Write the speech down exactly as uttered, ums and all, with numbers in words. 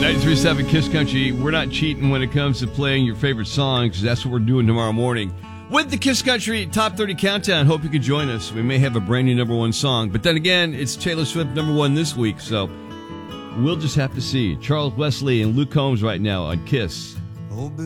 nine three seven Kiss Country. We're not cheating when it comes to playing your favorite songs. That's what we're doing tomorrow morning with the Kiss Country Top thirty Countdown. Hope you can join us. We may have a brand new number one song. But then again, it's Taylor Swift number one this week, so we'll just have to see. Charles Wesley and Luke Combs right now on Kiss.